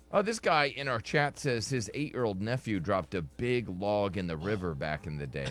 Oh, this guy in our chat says his 8-year-old nephew dropped a big log in the river back in the day.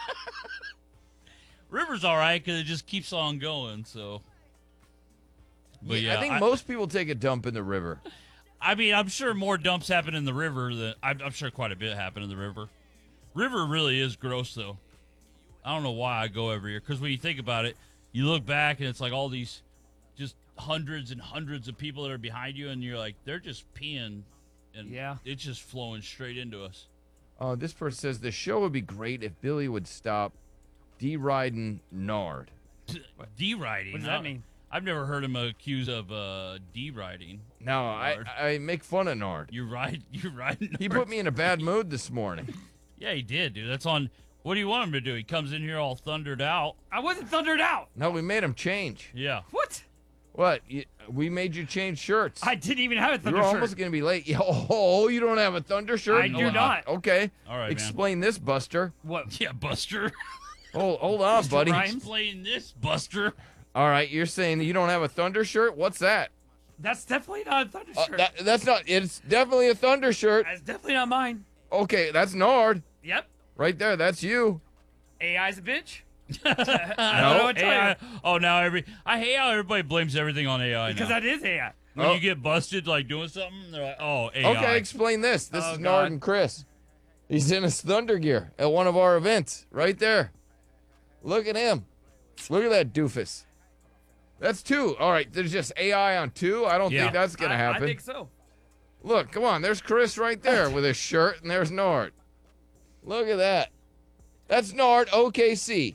River's all right because it just keeps on going. So, but I think most people take a dump in the river. I mean, I'm sure more dumps happen in the river than I'm sure quite a bit happen in the river. River really is gross, though. I don't know why I go every year. Because when you think about it, you look back and it's like all these just hundreds and hundreds of people that are behind you, and you're like, they're just peeing, and it's just flowing straight into us. Oh, this person says the show would be great if Billy would stop deriding Nard. Deriding? What does that mean? I've never heard him accused of deriding. No, I make fun of Nard. You're right. He put me in a bad mood this morning. Yeah, he did, dude. That's on. What do you want him to do? He comes in here all thundered out. I wasn't thundered out. No, we made him change. Yeah. What? What? We made you change shirts. I didn't even have a thunder You're shirt. almost going to be late. Oh, you don't have a thunder shirt? I do not. Okay. All right, Explain this, Buster. What? Yeah, Buster. Hold on, Mr. buddy. Rhymes? Explain this, Buster. All right, you're saying you don't have a thunder shirt? What's that? That's definitely not a thunder shirt. That's not. It's definitely a thunder shirt. That's definitely not mine. Okay, that's Nard. Yep. Right there, that's you. AI's a bitch. No. I don't know what to tell AI. you. Oh, now I hate how everybody blames everything on AI Because now. that is AI. When you get busted like doing something, they're like, "Oh, AI." Okay, explain this. This Oh, is God. Nard and Chris. He's in his thunder gear at one of our events. Right there. Look at him. Look at that doofus. That's two. All right, there's just AI on two. I don't think that's going to happen. I think so. Look, come on. There's Chris right there with his shirt, and there's Nard. Look at that. That's Nard OKC.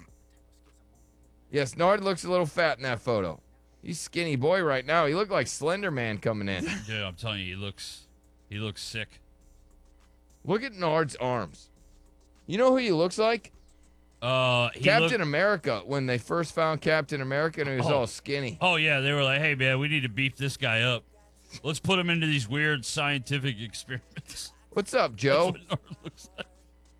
Yes, Nard looks a little fat in that photo. He's skinny boy right now. He looked like Slender Man coming in. Dude, I'm telling you, he looks sick. Look at Nard's arms. You know who he looks like? Captain America, when they first found Captain America and he was all skinny. Oh yeah, they were like, "Hey man, we need to beef this guy up. Let's put him into these weird scientific experiments." What's up, Joe? That's what Nard looks like.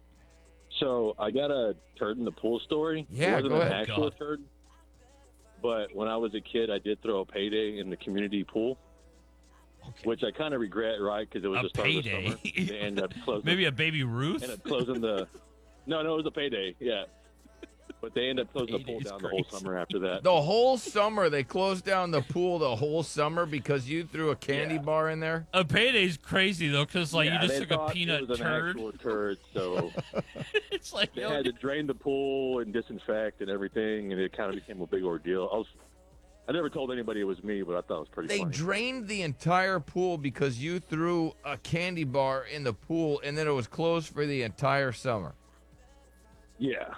So I got a turd in the pool story. Yeah, it wasn't go an ahead. actual turd, but when I was a kid, I did throw a payday in the community pool, which I kind of regret, right? Because it was A the start payday? of the summer. They ended up closing. Maybe a baby Ruth. Ended up closing the. No, it was a payday. Yeah, but they ended up closing the pool Payday's down the whole crazy. summer after that. The whole summer, they closed down the pool the whole summer because you threw a candy Yeah. bar in there? A payday's crazy though, because like Yeah, you just they took a thought peanut it was an turd. actual turd, so It's like they had to drain the pool and disinfect and everything, and it kind of became a big ordeal. I never told anybody it was me, but I thought it was pretty They funny. drained the entire pool because you threw a candy bar in the pool and then it was closed for the entire summer. Yeah.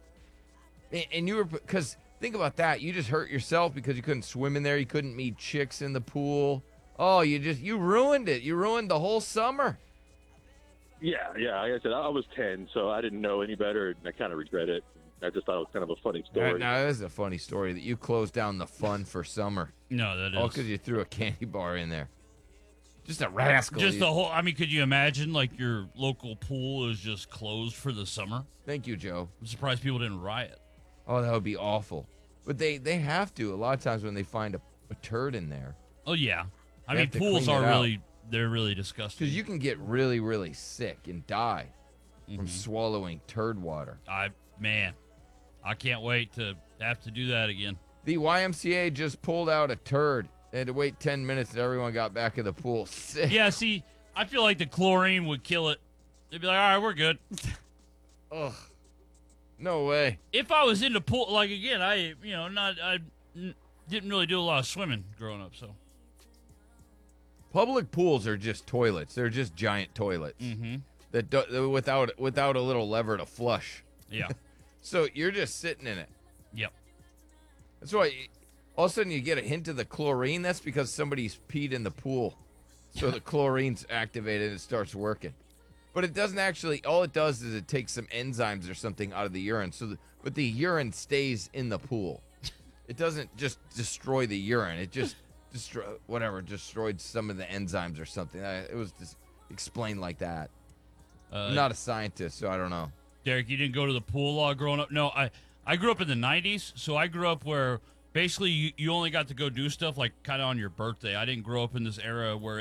And you were, because think about that. You just hurt yourself because you couldn't swim in there. You couldn't meet chicks in the pool. Oh, you ruined it. You ruined the whole summer. Yeah. Like I said, I was 10, so I didn't know any better, and I kind of regret it. I just thought it was kind of a funny story. Now, that is a funny story that you closed down the fun for summer. No, that All is because you threw a candy bar in there. Just a rascal. just the whole. I mean, could you imagine like your local pool is just closed for the summer? Thank you, Joe. I'm surprised people didn't riot. Oh, that would be awful. But they have to a lot of times when they find a turd in there. Oh yeah, I They mean have to pools clean are it out. they're really disgusting. Because you can get really, really sick and die from swallowing turd water. I can't wait to have to do that again. The YMCA just pulled out a turd. They had to wait 10 minutes and everyone got back in the pool. Sick. Yeah, see, I feel like the chlorine would kill it. They'd be like, all right, we're good. Ugh. No way. If I was in the pool, like again, I didn't really do a lot of swimming growing up, so. Public pools are just toilets. They're just giant toilets that without a little lever to flush. Yeah. So you're just sitting in it. Yep. That's why all of a sudden you get a hint of the chlorine. That's because somebody's peed in the pool. So the chlorine's activated and it starts working. But it doesn't actually, all it does is it takes some enzymes or something out of the urine. But the urine stays in the pool. It doesn't just destroy the urine. It just destroyed some of the enzymes or something. It was just explained like that. I'm not a scientist, so I don't know. Derek, you didn't go to the pool a lot growing up? No, I grew up in the 90s, so I grew up where basically you only got to go do stuff like kind of on your birthday. I didn't grow up in this era where